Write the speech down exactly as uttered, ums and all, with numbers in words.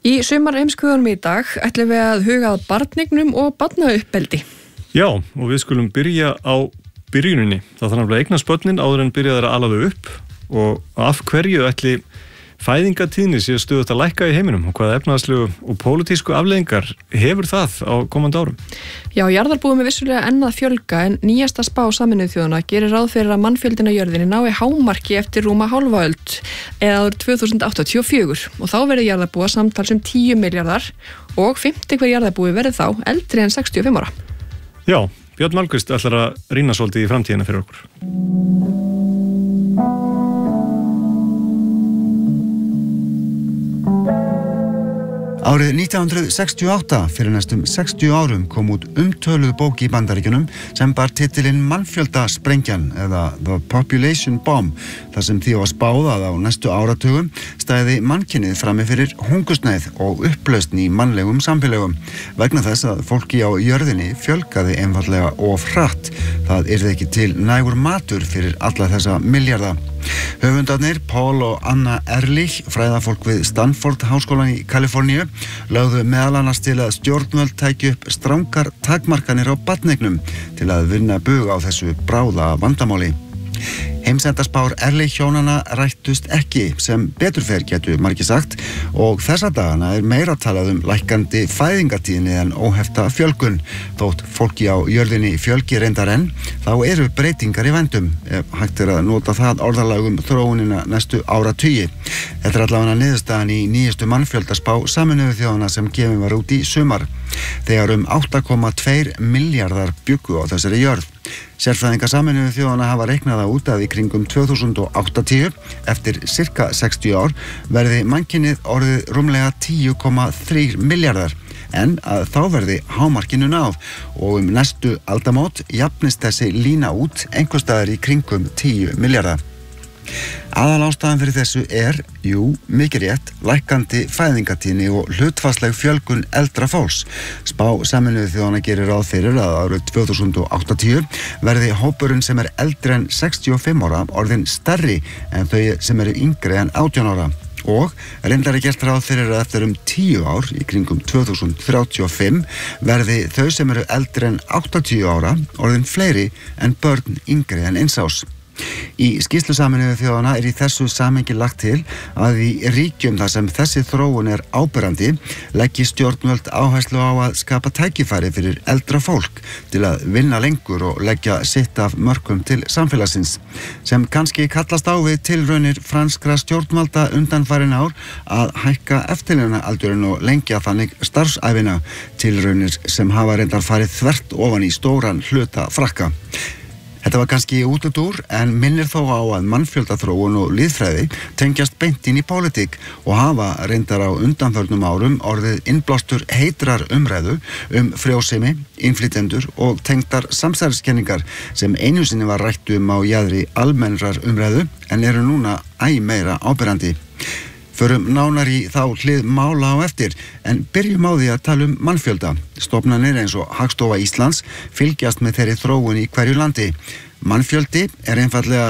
Í sumarheimskvöðunum í dag ætlum við að huga að barnignum og barnauppeldi. Já, og við skulum byrja á byrjuninni. Það þarf nefnilega að eignast börnin áður en byrjaði að ala þau upp og af hverju ætli fæðingatíðni sé stöðugt að lækka í heiminum og hvaða efnahagslegu og pólitísku afleiðingar hefur það á komandi árum? Já, jarðarbúum er vissulega enn að fjölga en nýjasta spá Sameinuðu þjóðanna gerir ráð fyrir að mannfjöldin á jörðinni nái hámarki eftir rúma hálfa öld eða árið tvö þúsund áttatíu og fjögur og þá verður jarðarbúa samtals um tíu milljarðar og fimmti hver jarðarbúi verður þá eldri en sextíu og fimm ára. Já, Björn Malmquist ætlar að rýna svolítið í framtíðina fyrir okkur. Árið nítján hundruð sextíu og átta, fyrir næstum sextíu árum, kom út umtöluð bók í Bandaríkjunum sem bar titilinn Mannfjöldasprengjan eða The Population Bomb, þar sem því var spáð að á næstu áratugum stæði mannkynið frammi fyrir hungursneyð og upplausn í mannlegum samfélögum vegna þess að fólki á jörðinni fjölgaði einfaldlega of hratt. Það yrði ekki til nægur matur fyrir alla þessa milljarða. Höfundarnir Paul og Anna Ehrlich, fræðafólk við Stanford háskólan í Kaliforníu, lögðu meðal annars til að stjórnvöld tæki upp strangar takmarkanir á barneignum til að vinna bug á þessu bráða vandamáli. Heimsendaspár Ehrlich hjónanna rættust ekki, sem betur fer getur margir sagt, og þessa dagana er meira talað um lækkandi fæðingatíðni en óhefta fjölgun. Þótt fólki á jörðinni fjölgi reyndar enn, þá eru breytingar í vændum, ef hægt er að nota það orðalag um þróunina næstu áratugi. Þetta er allavega niðurstaðan í nýjustu mannfjöldaspá Sameinuðu þjóðanna sem gefin var út í sumar, þegar um átta komma tveir milljarðar bjuggu á þessari jörð. Sérfræðingar Sameinuðu þjóðanna hafa reiknaða út að í kringum tvö þúsund áttatíu, eftir sirka sextíu ár, verði mannkynið orðið rúmlega tíu komma þrír milljarðar, en að þá verði hámarkinu náð og um næstu aldamót jafnist þessi lína út einhvers staðar í kringum tíu milljarða. Aðalástæðan fyrir þessu er, jú, mikið rétt, lækkandi fæðingatíðni og hlutfallsleg fjölgun eldra fólks. Spá Sameinuðu þjóðanna gerir ráð fyrir að árið tvö þúsund áttatíu verði hópurinn sem er eldri en sextíu og fimm ára orðinn stærri en þau sem eru yngri en átján ára. Og reyndar er gert ráð fyrir að eftir um tíu ár, í kringum tvö þúsund þrjátíu og fimm, verði þau sem eru eldri en áttatíu ára orðin fleiri en börn yngri en eins árs. Í skýrslu Sameinuðu þjóðanna er í þessu samhengi lagt til að í ríkjum þar sem þessi þróun er áberandi leggi stjórnvöld áherslu á að skapa tækifæri fyrir eldra fólk til að vinna lengur og leggja sitt af mörkum til samfélagsins, sem kannski kallast á við tilraunir franskra stjórnvalda undanfarin ár að hækka eftirlaunaldurinn og lengja þannig starfsævina, tilraunir sem hafa reyndar farið þvert ofan í stóran hluta Frakka. Þetta var kannski útúrdúr en minnir þó á að mannfjöldaþróun og lýðfræði tengjast beint inn í pólitík og hafa reyndar á undanförnum árum orðið innblástur heitrar umræðu um frjósemi, innflytjendur og tengdar samsæriskenningar sem einu sinni var rætt um á jaðri almennrar umræðu en eru núna æ meira áberandi. Förum nánar í þá hlið mála á eftir, en byrjum á því að tala um mannfjölda. Stofnanir eins og Hagstofa Íslands fylgjast með þeirri þróun í hverju landi. Mannfjöldi er einfaldlega